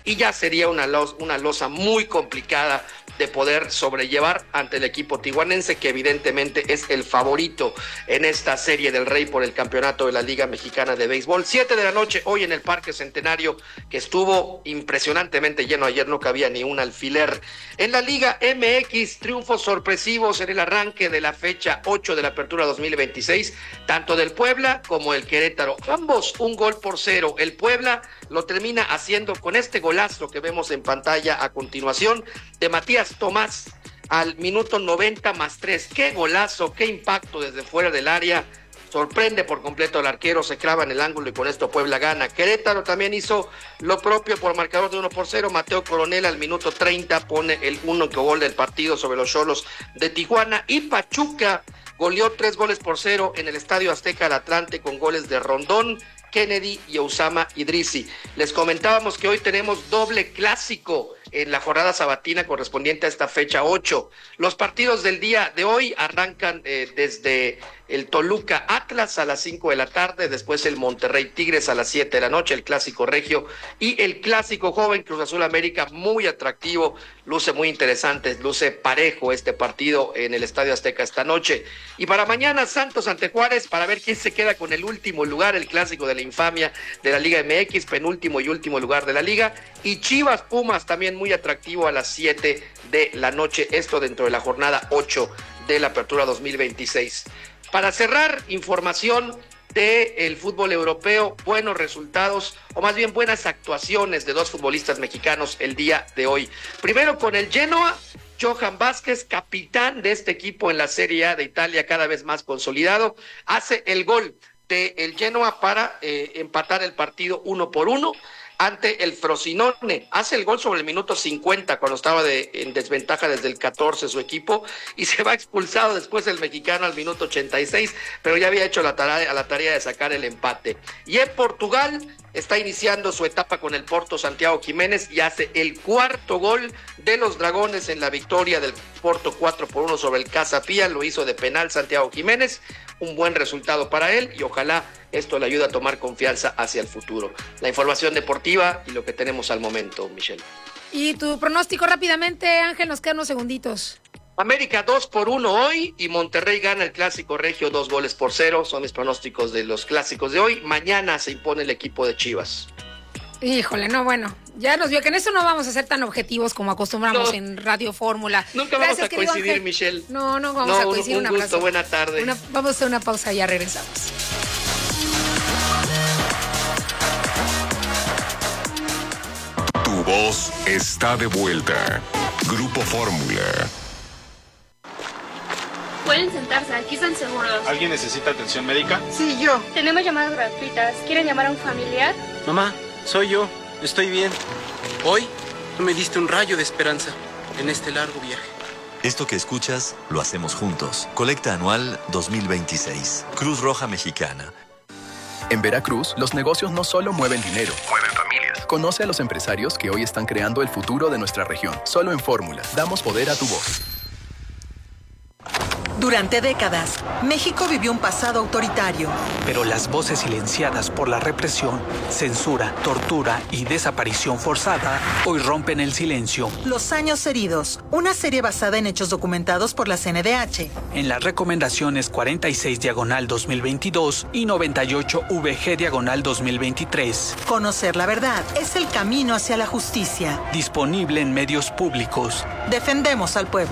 y ya sería una losa muy complicada de poder sobrellevar ante el equipo tijuanense, que evidentemente es el favorito en esta Serie del Rey por el campeonato de la Liga Mexicana de Béisbol. 7 de la noche hoy en el Parque Centenario, que estuvo impresionantemente lleno. Ayer no cabía ni un alfiler. En la Liga MX, triunfos sorpresivos en el arranque de la fecha 8 de la Apertura 2026, tanto del Puebla como el Querétaro. Ambos 1-0. El Puebla lo termina haciendo con este golazo que vemos en pantalla a continuación de Matías Tomás al minuto 90 más 3. Qué golazo, qué impacto desde fuera del área. Sorprende por completo al arquero, se clava en el ángulo y con esto Puebla gana. Querétaro también hizo lo propio por marcador de 1-0. Mateo Coronel al minuto 30 pone el único gol del partido sobre los Xolos de Tijuana. Y Pachuca goleó 3-0 en el Estadio Azteca al Atlante con goles de Rondón, Kennedy y Osama Idrisi. Les comentábamos que hoy tenemos doble clásico en la jornada sabatina correspondiente a esta fecha 8. Los partidos del día de hoy arrancan desde el Toluca Atlas a las 5 de la tarde, después el Monterrey Tigres a las 7 de la noche, el clásico regio y el clásico joven Cruz Azul América, muy atractivo, luce muy interesante, luce parejo este partido en el Estadio Azteca esta noche. Y para mañana Santos ante Juárez, para ver quién se queda con el último lugar, el clásico de la infamia de la Liga MX, penúltimo y último lugar de la Liga, y Chivas Pumas también muy atractivo a las 7 de la noche, esto dentro de la jornada 8 de la Apertura 2026. Para cerrar, información del fútbol europeo, buenos resultados, o más bien buenas actuaciones de dos futbolistas mexicanos el día de hoy. Primero con el Genoa, Johan Vázquez, capitán de este equipo en la Serie A de Italia, cada vez más consolidado, hace el gol del Genoa para empatar el partido 1-1 ante el Frosinone. Hace el gol sobre el minuto 50 cuando estaba en desventaja desde el 14 su equipo, y se va expulsado después el mexicano al minuto 86, pero ya había hecho la tarea de sacar el empate. Y en Portugal está iniciando su etapa con el Porto Santiago Jiménez y hace el cuarto gol de los Dragones en la victoria del Porto 4-1 sobre el Casa Pia. Lo hizo de penal Santiago Jiménez, un buen resultado para él y ojalá esto le ayude a tomar confianza hacia el futuro. La información deportiva y lo que tenemos al momento, Michelle. Y tu pronóstico rápidamente, Ángel, nos quedan unos segunditos. América 2-1 hoy y Monterrey gana el clásico regio 2-0. Son mis pronósticos de los clásicos de hoy. Mañana se impone el equipo de Chivas. Híjole, no, bueno, ya nos vio que en eso no vamos a ser tan objetivos como acostumbramos en Radio Fórmula. Nunca vamos a coincidir, Ángel. Michelle. No vamos a coincidir. Un gusto, buena tarde. Vamos a hacer una pausa y ya regresamos. Tu voz está de vuelta. Grupo Fórmula. Pueden sentarse, aquí están seguros. ¿Alguien necesita atención médica? Sí, yo. Tenemos llamadas gratuitas. ¿Quieren llamar a un familiar? Mamá, soy yo. Estoy bien. Hoy tú me diste un rayo de esperanza en este largo viaje. Esto que escuchas, lo hacemos juntos. Colecta anual 2026. Cruz Roja Mexicana. En Veracruz, los negocios no solo mueven dinero, Mueven familias. Conoce a los empresarios que hoy están creando el futuro de nuestra región. Solo en Fórmula, damos poder a tu voz. Durante décadas, México vivió un pasado autoritario. Pero las voces silenciadas por la represión, censura, tortura y desaparición forzada hoy rompen el silencio. Los años heridos, una serie basada en hechos documentados por la CNDH. En las recomendaciones 46/2022 y 98-VG/2023. Conocer la verdad es el camino hacia la justicia. Disponible en medios públicos. Defendemos al pueblo.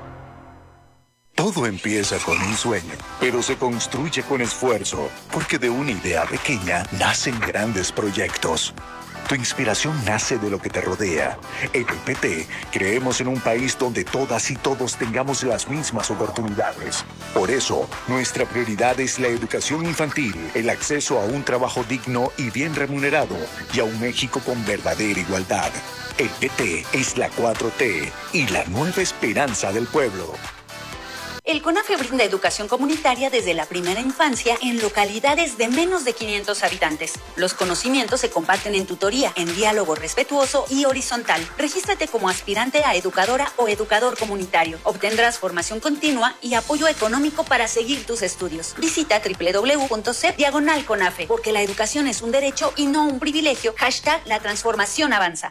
Todo empieza con un sueño, pero se construye con esfuerzo, porque de una idea pequeña nacen grandes proyectos. Tu inspiración nace de lo que te rodea. En el PT creemos en un país donde todas y todos tengamos las mismas oportunidades. Por eso, nuestra prioridad es la educación infantil, el acceso a un trabajo digno y bien remunerado, y a un México con verdadera igualdad. El PT es la 4T y la nueva esperanza del pueblo. El CONAFE brinda educación comunitaria desde la primera infancia en localidades de menos de 500 habitantes. Los conocimientos se comparten en tutoría, en diálogo respetuoso y horizontal. Regístrate como aspirante a educadora o educador comunitario. Obtendrás formación continua y apoyo económico para seguir tus estudios. Visita www.cep/CONAFE, porque la educación es un derecho y no un privilegio. #La transformación avanza.